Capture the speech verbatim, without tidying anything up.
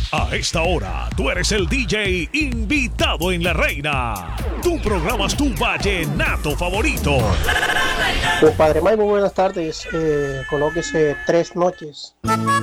A esta hora, tú eres el D J invitado en La Reina. Tú programas tu vallenato favorito. Pues Padre May, muy buenas tardes. Eh, colóquese Tres Noches.